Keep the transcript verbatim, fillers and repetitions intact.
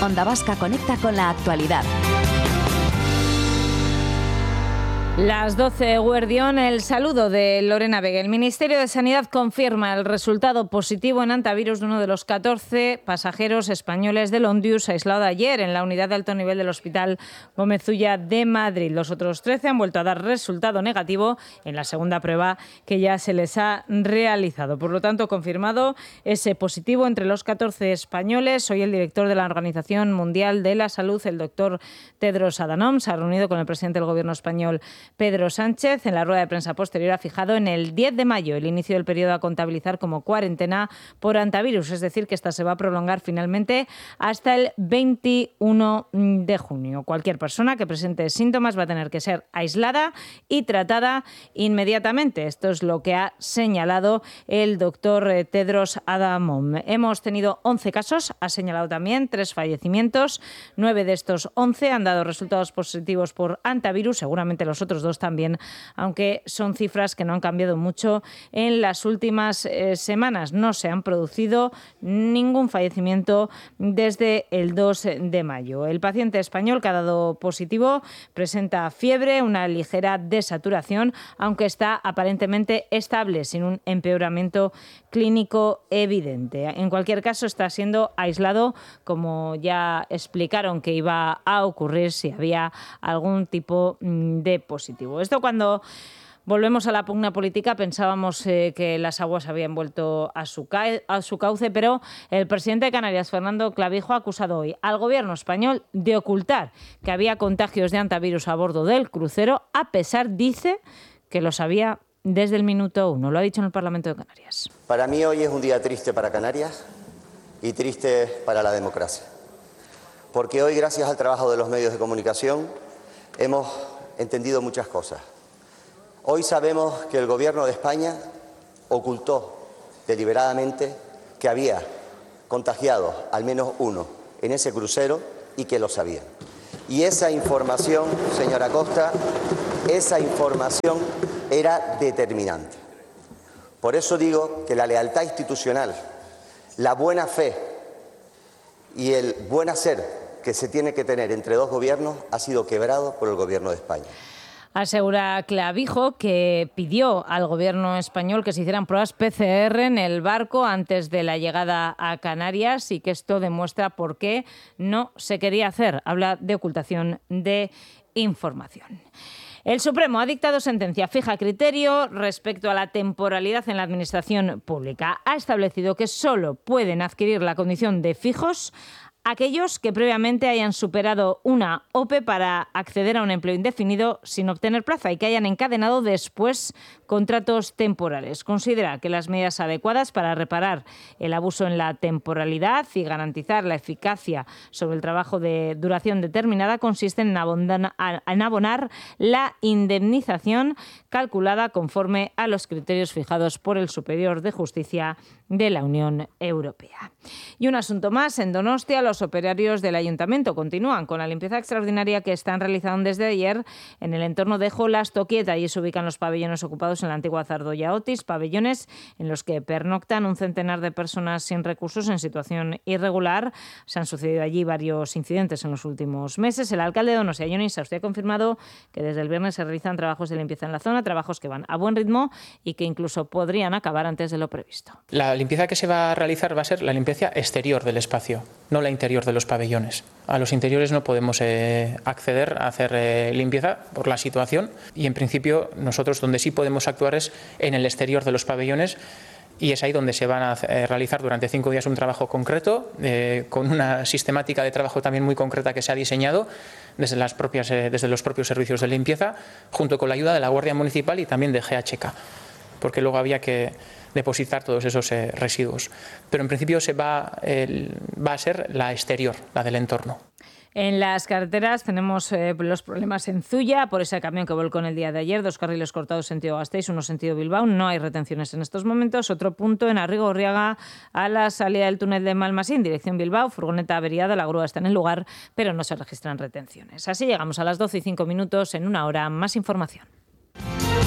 Onda Vasca conecta con la actualidad. Las doce, Guardión, el saludo de Lorena Vega. El Ministerio de Sanidad confirma el resultado positivo en antivirus de uno de los catorce pasajeros españoles del Ondius aislado ayer en la unidad de alto nivel del Hospital Gómez Ulla de Madrid. Los otros trece han vuelto a dar resultado negativo en la segunda prueba que ya se les ha realizado. Por lo tanto, confirmado ese positivo entre los catorce españoles. Hoy el director de la Organización Mundial de la Salud, el doctor Tedros Adhanom, se ha reunido con el presidente del Gobierno español, Pedro Sánchez. En la rueda de prensa posterior ha fijado en el diez de mayo el inicio del periodo a contabilizar como cuarentena por antivirus, es decir, que esta se va a prolongar finalmente hasta el veintiuno de junio. Cualquier persona que presente síntomas va a tener que ser aislada y tratada inmediatamente. Esto es lo que ha señalado el doctor Tedros Adhanom. Hemos tenido once casos, ha señalado también tres fallecimientos. Nueve de estos once han dado resultados positivos por antivirus, seguramente los otros dos también, aunque son cifras que no han cambiado mucho en las últimas eh, semanas. No se han producido ningún fallecimiento desde el dos de mayo. El paciente español que ha dado positivo presenta fiebre, una ligera desaturación, aunque está aparentemente estable, sin un empeoramiento clínico evidente. En cualquier caso, está siendo aislado, como ya explicaron que iba a ocurrir si había algún tipo de positivo. Esto, cuando volvemos a la pugna política, pensábamos eh, que las aguas habían vuelto a su, ca- a su cauce, pero el presidente de Canarias, Fernando Clavijo, ha acusado hoy al gobierno español de ocultar que había contagios de antivirus a bordo del crucero, a pesar, dice, que lo sabía desde el minuto uno. Lo ha dicho en el Parlamento de Canarias. Para mí hoy es un día triste para Canarias y triste para la democracia, porque hoy, gracias al trabajo de los medios de comunicación, hemos entendido muchas cosas. Hoy sabemos que el Gobierno de España ocultó deliberadamente que había contagiado al menos uno en ese crucero y que lo sabían. Y esa información, señora Costa, esa información era determinante. Por eso digo que la lealtad institucional, la buena fe y el buen hacer que se tiene que tener entre dos gobiernos ha sido quebrado por el Gobierno de España. Asegura Clavijo que pidió al gobierno español que se hicieran pruebas P C R en el barco antes de la llegada a Canarias y que esto demuestra por qué no se quería hacer. Habla de ocultación de información. El Supremo ha dictado sentencia, fija criterio respecto a la temporalidad en la administración pública. Ha establecido que solo pueden adquirir la condición de fijos aquellos que previamente hayan superado una O P E para acceder a un empleo indefinido sin obtener plaza y que hayan encadenado después contratos temporales. Considera que las medidas adecuadas para reparar el abuso en la temporalidad y garantizar la eficacia sobre el trabajo de duración determinada consisten en abonar, en abonar la indemnización calculada conforme a los criterios fijados por el Superior de Justicia de la Unión Europea. Y un asunto más, en Donostia, los operarios del Ayuntamiento continúan con la limpieza extraordinaria que están realizando desde ayer en el entorno de Jolas Toquieta. Allí se ubican los pabellones ocupados en la antigua Zardoya Otis, pabellones en los que pernoctan un centenar de personas sin recursos en situación irregular. Se han sucedido allí varios incidentes en los últimos meses. El alcalde de Donostia, Jon Isaustea, ha confirmado que desde el viernes se realizan trabajos de limpieza en la zona, trabajos que van a buen ritmo y que incluso podrían acabar antes de lo previsto. La limpieza que se va a realizar va a ser la limpieza exterior del espacio, no la interior de los pabellones. A los interiores no podemos eh, acceder a hacer eh, limpieza por la situación y en principio nosotros donde sí podemos actuar es en el exterior de los pabellones y es ahí donde se van a eh, realizar durante cinco días un trabajo concreto eh, con una sistemática de trabajo también muy concreta que se ha diseñado desde, las propias, eh, desde los propios servicios de limpieza junto con la ayuda de la Guardia Municipal y también de G H K, porque luego había que depositar todos esos eh, residuos. Pero en principio se va, eh, va a ser la exterior, la del entorno. En las carreteras tenemos eh, los problemas en Zuya por ese camión que volcó en el día de ayer, dos carriles cortados sentido Gasteiz, uno sentido Bilbao. No hay retenciones en estos momentos. Otro punto en Arrigorriaga a la salida del túnel de Malmasín, dirección Bilbao, furgoneta averiada, la grúa está en el lugar, pero no se registran retenciones. Así llegamos a las doce y cinco minutos. En una hora, más información.